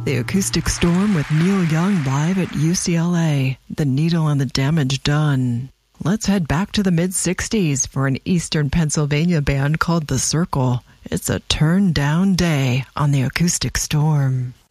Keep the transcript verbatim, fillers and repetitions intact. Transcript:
The Acoustic Storm with Neil Young live at U C L A. The Needle and the Damage Done. Let's head back to the mid-sixties for an Eastern Pennsylvania band called The Circle. It's a Turn Down Day on the Acoustic Storm.